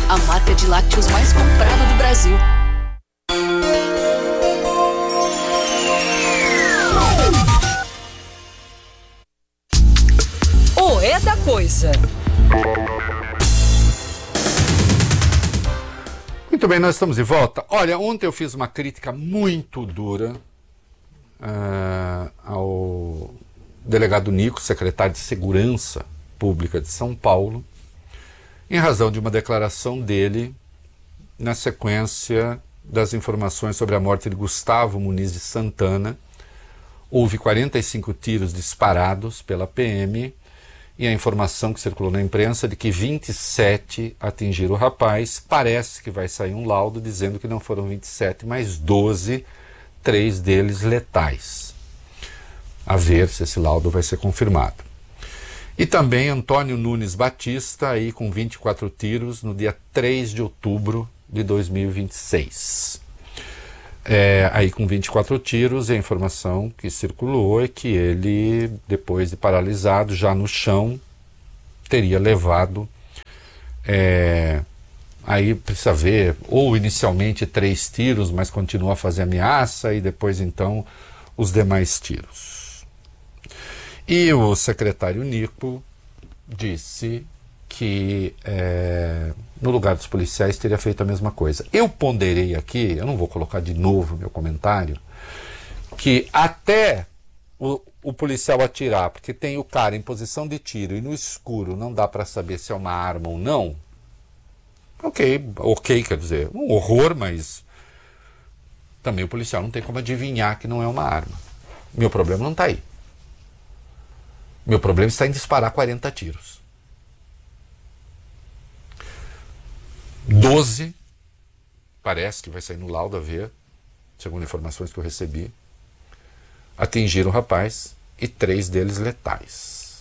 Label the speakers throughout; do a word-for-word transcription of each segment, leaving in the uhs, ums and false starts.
Speaker 1: a marca de lácteos mais comprada do Brasil.
Speaker 2: O É da Coisa.
Speaker 3: Muito bem, nós estamos de volta. Olha, ontem eu fiz uma crítica muito dura uh, ao delegado Nico, secretário de Segurança Pública de São Paulo, em razão de uma declaração dele na sequência das informações sobre a morte de Gustavo Muniz de Santana. Houve quarenta e cinco tiros disparados pela P M e a informação que circulou na imprensa de que vinte e sete atingiram o rapaz. Parece que vai sair um laudo dizendo que não foram vinte e sete, mas doze, três deles letais. A ver se esse laudo vai ser confirmado. E também Antônio Nunes Batista, aí com vinte e quatro tiros, no dia três de outubro de dois mil e vinte e seis. É, aí com vinte e quatro tiros, e a informação que circulou é que ele, depois de paralisado, já no chão, teria levado, é, aí precisa ver, ou inicialmente três tiros, mas continua a fazer ameaça, e depois então os demais tiros. E o secretário Nico disse que é, no lugar dos policiais teria feito a mesma coisa. Eu ponderei aqui, eu não vou colocar de novo meu comentário, que até o, o policial atirar, porque tem o cara em posição de tiro e no escuro não dá para saber se é uma arma ou não, ok, ok, quer dizer, um horror, mas também o policial não tem como adivinhar que não é uma arma. Meu problema não está aí. Meu problema está em disparar quarenta tiros. doze, parece que vai sair no laudo a ver, segundo informações que eu recebi, atingiram o rapaz e três deles letais.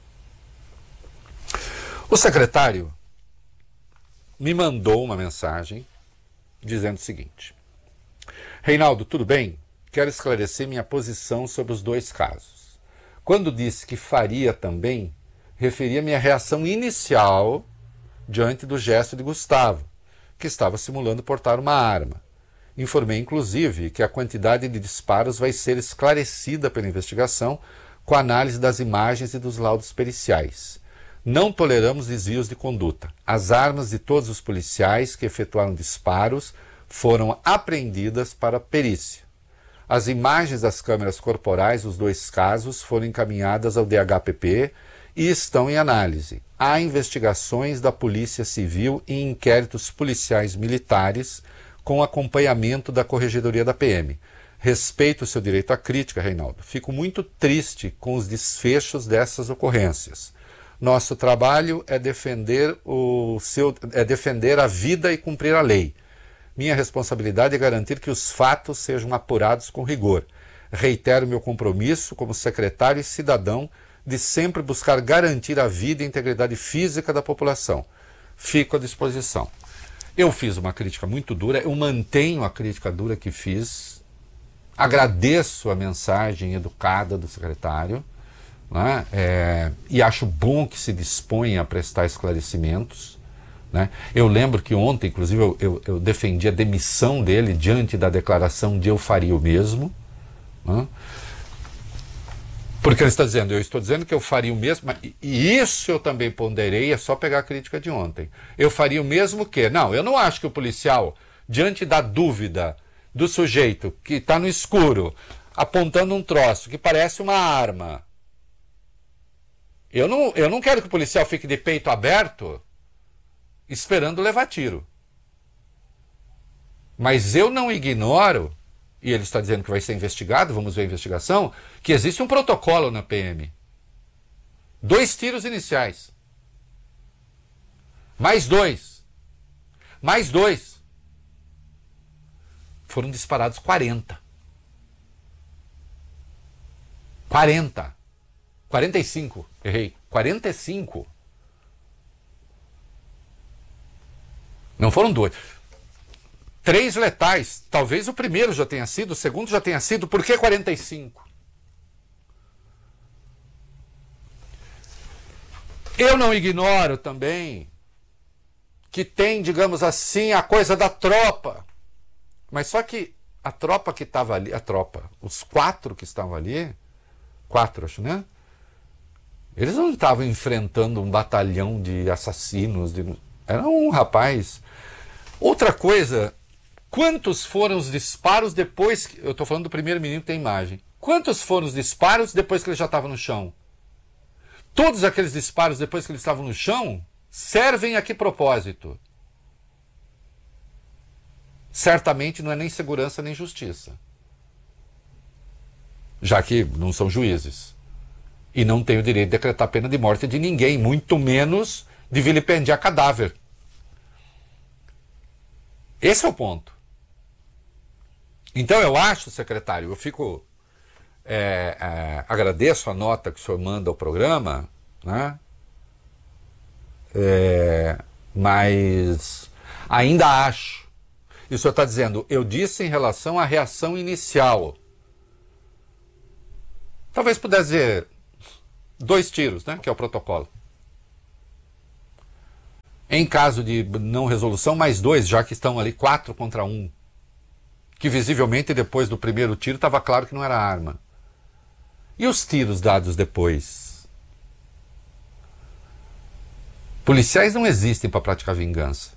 Speaker 3: O secretário me mandou uma mensagem dizendo o seguinte: Reinaldo, tudo bem? Quero esclarecer minha posição sobre os dois casos. Quando disse que faria também, referia minha reação inicial diante do gesto de Gustavo, que estava simulando portar uma arma. Informei, inclusive, que a quantidade de disparos vai ser esclarecida pela investigação com a análise das imagens e dos laudos periciais. Não toleramos desvios de conduta. As armas de todos os policiais que efetuaram disparos foram apreendidas para perícia. As imagens das câmeras corporais dos dois casos foram encaminhadas ao D H P P e estão em análise. Há investigações da Polícia Civil e inquéritos policiais militares com acompanhamento da Corregedoria da P M. Respeito o seu direito à crítica, Reinaldo. Fico muito triste com os desfechos dessas ocorrências. Nosso trabalho é defender, o seu, é defender a vida e cumprir a lei. Minha responsabilidade é garantir que os fatos sejam apurados com rigor. Reitero meu compromisso como secretário e cidadão de sempre buscar garantir a vida e a integridade física da população. Fico à disposição. Eu fiz uma crítica muito dura, eu mantenho a crítica dura que fiz, agradeço a mensagem educada do secretário, né? É, e acho bom que se dispõe a prestar esclarecimentos, né? Eu lembro que ontem, inclusive, eu, eu, eu defendi a demissão dele diante da declaração de eu faria o mesmo, né? Porque ele está dizendo, eu estou dizendo que eu faria o mesmo, e isso eu também ponderei, é só pegar a crítica de ontem. Eu faria o mesmo que? Não, eu não acho que o policial, diante da dúvida do sujeito que está no escuro, apontando um troço que parece uma arma, eu não, eu não quero que o policial fique de peito aberto esperando levar tiro. Mas eu não ignoro, e ele está dizendo que vai ser investigado, vamos ver a investigação, que existe um protocolo na P M. Dois tiros iniciais. Mais dois. Mais dois. Foram disparados quarenta. quarenta. quarenta e cinco. Errei. quarenta e cinco. Não foram dois. Três letais. Talvez o primeiro já tenha sido, o segundo já tenha sido. Por que quarenta e cinco? Eu não ignoro também que tem, digamos assim, a coisa da tropa. Mas só que a tropa que estava ali, a tropa, os quatro que estavam ali, quatro acho, né? Eles não estavam enfrentando um batalhão de assassinos, de... era um rapaz. Outra coisa, quantos foram os disparos depois, que... eu estou falando do primeiro menino que tem imagem, quantos foram os disparos depois que ele já estava no chão? Todos aqueles disparos depois que eles estavam no chão servem a que propósito? Certamente não é nem segurança nem justiça. Já que não são juízes. E não têm o direito de decretar pena de morte de ninguém, muito menos de vilipendiar cadáver. Esse é o ponto. Então eu acho, secretário, eu fico... É, é, agradeço a nota que o senhor manda ao programa, né? É, mas ainda acho. E o senhor está dizendo, eu disse em relação à reação inicial. Talvez pudesse dizer dois tiros, né? Que é o protocolo. Em caso de não resolução, mais dois, já que estão ali quatro contra um. Que visivelmente depois do primeiro tiro estava claro que não era arma. E os tiros dados depois? Policiais não existem para praticar vingança.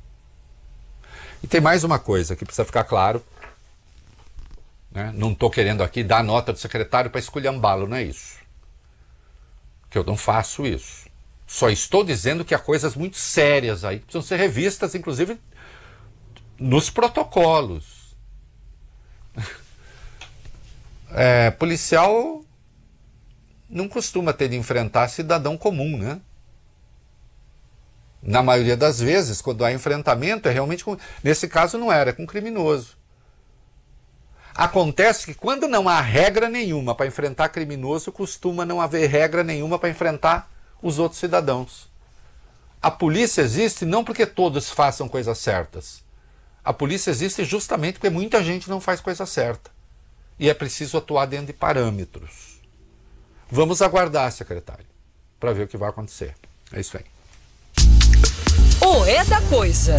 Speaker 3: E tem mais uma coisa que precisa ficar claro. Né? Não estou querendo aqui dar nota do secretário para esculhambá-lo, não é isso. Que eu não faço isso. Só estou dizendo que há coisas muito sérias aí que precisam ser revistas, inclusive nos protocolos. É, policial não costuma ter de enfrentar cidadão comum, né? Na maioria das vezes, quando há enfrentamento, é realmente com... Nesse caso não era, é com criminoso. Acontece que quando não há regra nenhuma para enfrentar criminoso, costuma não haver regra nenhuma para enfrentar os outros cidadãos. A polícia existe não porque todos façam coisas certas. A polícia existe justamente porque muita gente não faz coisa certa. E é preciso atuar dentro de parâmetros. Vamos aguardar, secretário, para ver o que vai acontecer. É isso aí.
Speaker 2: O É da Coisa.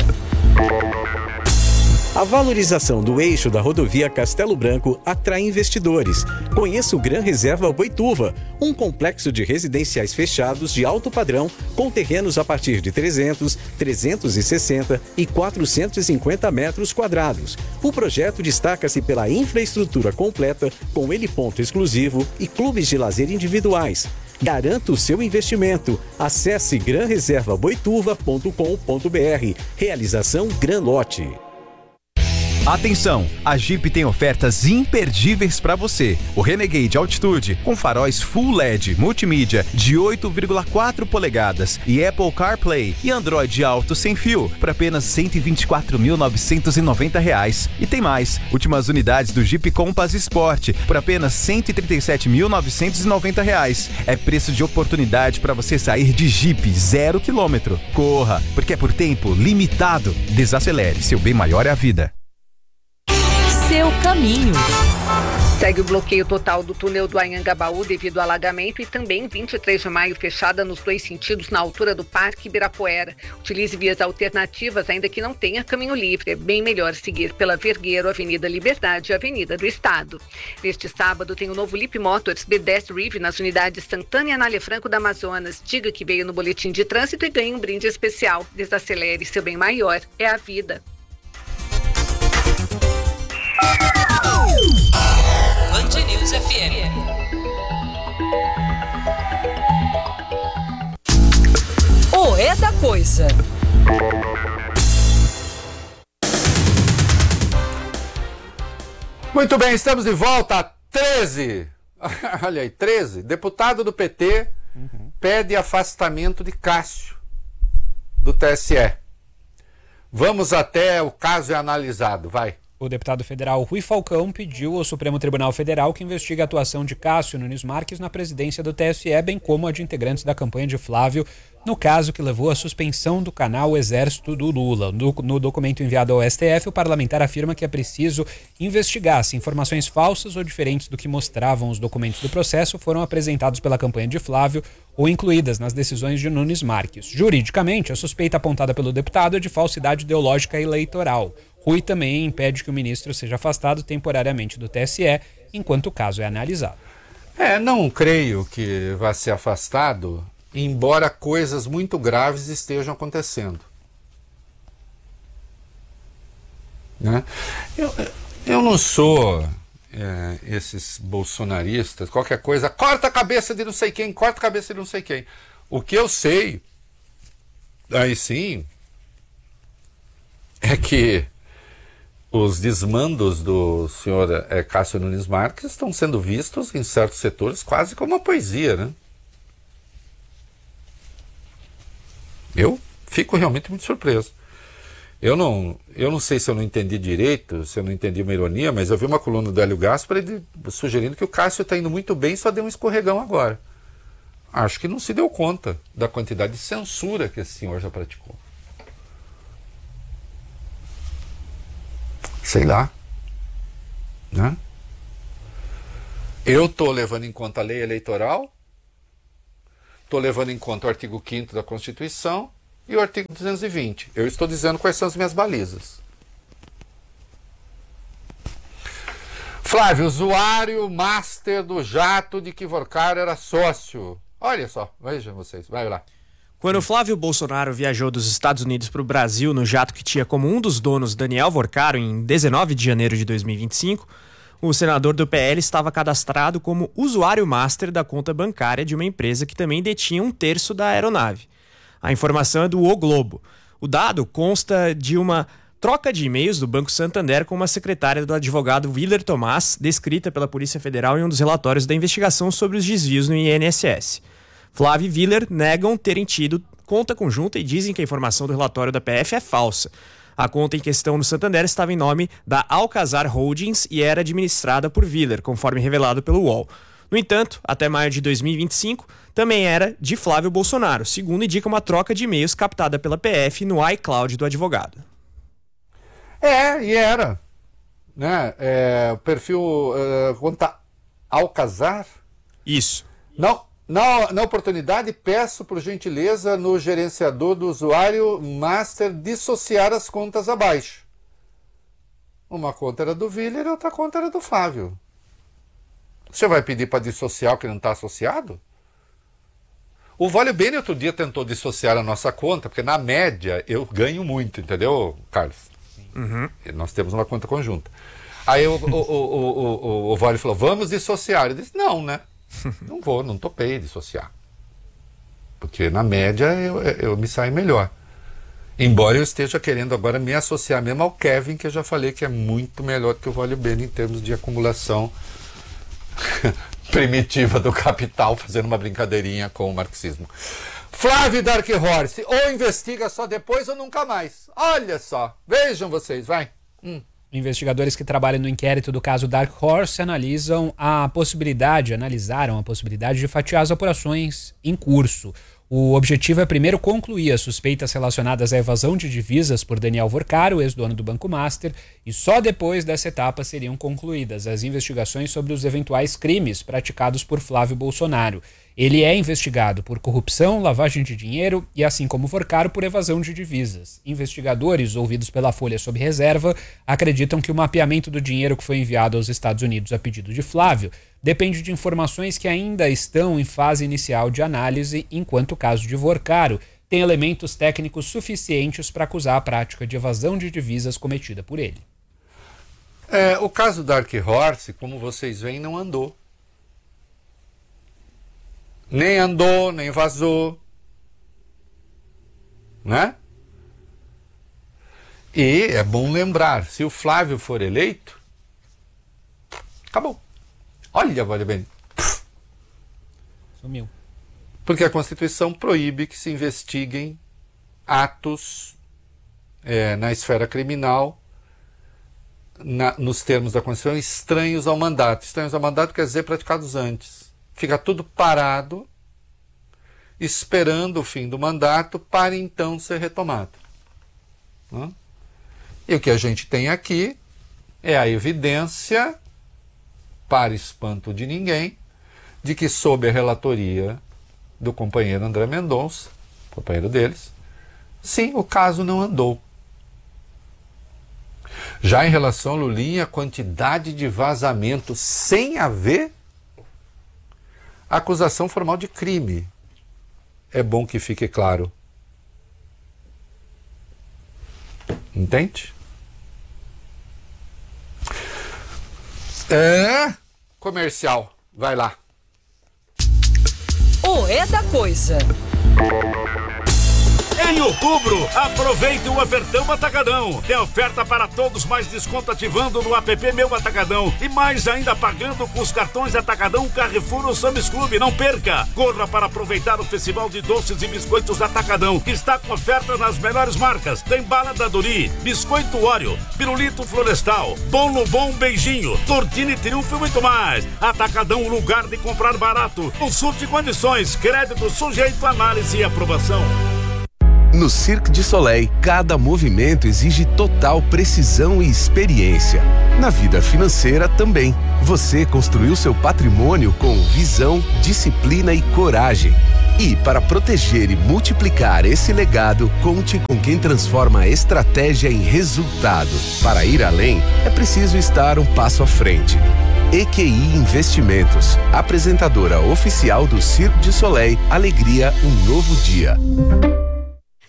Speaker 4: A valorização do eixo da rodovia Castelo Branco atrai investidores. Conheça o Gran Reserva Boituva, um complexo de residenciais fechados de alto padrão, com terrenos a partir de trezentos, trezentos e sessenta e quatrocentos e cinquenta metros quadrados. O projeto destaca-se pela infraestrutura completa, com heliponto exclusivo e clubes de lazer individuais. Garanta o seu investimento. Acesse gran reserva boituva ponto com ponto br. Realização Gran Lote.
Speaker 5: Atenção, a Jeep tem ofertas imperdíveis para você. O Renegade Altitude com faróis Full L E D multimídia de oito vírgula quatro polegadas e Apple CarPlay e Android Auto sem fio por apenas cento e vinte e quatro mil novecentos e noventa reais. E tem mais, últimas unidades do Jeep Compass Sport por apenas cento e trinta e sete mil novecentos e noventa reais. É preço de oportunidade para você sair de Jeep zero quilômetro. Corra, porque é por tempo limitado. Desacelere, seu bem maior é a vida.
Speaker 2: Seu caminho.
Speaker 6: Segue o bloqueio total do túnel do Anhangabaú devido ao alagamento e também vinte e três de maio fechada nos dois sentidos na altura do Parque Ibirapuera. Utilize vias alternativas ainda que não tenha caminho livre. É bem melhor seguir pela Vergueiro, Avenida Liberdade e Avenida do Estado. Neste sábado tem o novo Lip Motors B dez Rive nas unidades Santana e Anália Franco da Amazonas. Diga que veio no boletim de trânsito e ganhe um brinde especial. Desacelere, seu bem maior é a vida.
Speaker 2: Band News F M. O É da Coisa.
Speaker 3: Muito bem, estamos de volta a treze. Olha aí, treze. Deputado do P T uhum. pede afastamento de Cássio do T S E. Vamos até o caso é analisado, vai.
Speaker 7: O deputado federal Rui Falcão pediu ao Supremo Tribunal Federal que investigue a atuação de Cássio Nunes Marques na presidência do T S E, bem como a de integrantes da campanha de Flávio, no caso que levou à suspensão do canal Exército do Lula. No, no documento enviado ao S T F, o parlamentar afirma que é preciso investigar se informações falsas ou diferentes do que mostravam os documentos do processo foram apresentados pela campanha de Flávio ou incluídas nas decisões de Nunes Marques. Juridicamente, a suspeita apontada pelo deputado é de falsidade ideológica eleitoral. Rui também impede que o ministro seja afastado temporariamente do T S E, enquanto o caso é analisado.
Speaker 3: É, não creio que vá ser afastado, embora coisas muito graves estejam acontecendo. Né? Eu, eu não sou é, esses bolsonaristas, qualquer coisa, corta a cabeça de não sei quem, corta a cabeça de não sei quem. O que eu sei, aí sim, é que os desmandos do senhor é, Cássio Nunes Marques estão sendo vistos em certos setores quase como uma poesia, né? Eu fico realmente muito surpreso. Eu não, eu não sei se eu não entendi direito, se eu não entendi uma ironia, mas eu vi uma coluna do Hélio Gaspar ele sugerindo que o Cássio está indo muito bem e só deu um escorregão agora. Acho que não se deu conta da quantidade de censura que esse senhor já praticou. Sei lá, né? Eu estou levando em conta a lei eleitoral, estou levando em conta o artigo quinto da Constituição e o artigo duzentos e vinte. Eu estou dizendo quais são as minhas balizas. Flávio, usuário master do jato de que Vorcaro era sócio. Olha só, vejam vocês, vai lá.
Speaker 8: Quando Flávio Bolsonaro viajou dos Estados Unidos para o Brasil no jato que tinha como um dos donos Daniel Vorcaro em dezenove de janeiro de dois mil e vinte e cinco, o senador do P L estava cadastrado como usuário master da conta bancária de uma empresa que também detinha um terço da aeronave. A informação é do O Globo. O dado consta de uma troca de e-mails do Banco Santander com uma secretária do advogado Willer Tomás, descrita pela Polícia Federal em um dos relatórios da investigação sobre os desvios no I N S S. Flávio e Willer negam terem tido conta conjunta e dizem que a informação do relatório da P F é falsa. A conta em questão no Santander estava em nome da Alcazar Holdings e era administrada por Willer, conforme revelado pelo U O L. No entanto, até maio de dois mil e vinte e cinco, também era de Flávio Bolsonaro, segundo indica uma troca de e-mails captada pela P F no iCloud do advogado.
Speaker 3: É, e era. Né? É, o perfil uh, conta Alcazar?
Speaker 8: Isso.
Speaker 3: Não. Na, na oportunidade, peço por gentileza no gerenciador do usuário master dissociar as contas abaixo. Uma conta era do Willer e outra conta era do Flávio. Você vai pedir para dissociar o que não está associado? O Vale Bene outro dia tentou dissociar a nossa conta, porque na média eu ganho muito, entendeu, Carlos?
Speaker 8: Uhum.
Speaker 3: Nós temos uma conta conjunta. Aí o, o, o, o, o, o Vale falou, vamos dissociar. Eu disse, não, né? Não vou, não topei dissociar. Porque na média eu, eu me saio melhor. Embora eu esteja querendo agora me associar mesmo ao Kevin, que eu já falei que é muito melhor que o Vale Bene em termos de acumulação primitiva do capital, fazendo uma brincadeirinha com o marxismo. Flávio Dark Horse, ou investiga só depois ou nunca mais. Olha só, vejam vocês, vai. Hum.
Speaker 7: Investigadores que trabalham no inquérito do caso Dark Horse analisam a possibilidade, analisaram a possibilidade de fatiar as apurações em curso. O objetivo é primeiro concluir as suspeitas relacionadas à evasão de divisas por Daniel Vorcaro, ex-dono do Banco Master, e só depois dessa etapa seriam concluídas as investigações sobre os eventuais crimes praticados por Flávio Bolsonaro. Ele é investigado por corrupção, lavagem de dinheiro e, assim como Vorcaro, por evasão de divisas. Investigadores, ouvidos pela Folha sob reserva, acreditam que o mapeamento do dinheiro que foi enviado aos Estados Unidos a pedido de Flávio depende de informações que ainda estão em fase inicial de análise, enquanto o caso de Vorcaro tem elementos técnicos suficientes para acusar a prática de evasão de divisas cometida por ele.
Speaker 3: É, o caso Dark Horse, como vocês veem, não andou. Nem andou, nem vazou. Né? E é bom lembrar, se o Flávio for eleito, acabou. Olha, vale bem.
Speaker 7: Sumiu.
Speaker 3: Porque a Constituição proíbe que se investiguem atos é, na esfera criminal na, nos termos da Constituição, estranhos ao mandato. Estranhos ao mandato quer dizer praticados antes. Fica tudo parado, esperando o fim do mandato para então ser retomado. Né? E o que a gente tem aqui é a evidência, para espanto de ninguém, de que sob a relatoria do companheiro André Mendonça, companheiro deles, sim, o caso não andou. Já em relação a Lulinha, a quantidade de vazamento sem haver acusação formal de crime. É bom que fique claro. Entende? É comercial. Vai lá.
Speaker 2: O É da Coisa.
Speaker 9: Em outubro, aproveite o ofertão Atacadão. Tem oferta para todos, mais desconto ativando no app Meu Atacadão. E mais ainda pagando com os cartões Atacadão, Carrefour ou Sam's Club. Não perca! Corra para aproveitar o Festival de Doces e Biscoitos Atacadão, que está com ofertas nas melhores marcas. Tem bala da Dori, biscoito Oreo, pirulito Florestal, bom no bom beijinho, tortini Triunfo e muito mais. Atacadão, lugar de comprar barato. Consulte condições, crédito sujeito a análise e aprovação.
Speaker 10: No Cirque du Soleil, cada movimento exige total precisão e experiência. Na vida financeira também. Você construiu seu patrimônio com visão, disciplina e coragem. E para proteger e multiplicar esse legado, conte com quem transforma a estratégia em resultado. Para ir além, é preciso estar um passo à frente. E Q I Investimentos, apresentadora oficial do Cirque du Soleil, Alegria, um novo dia.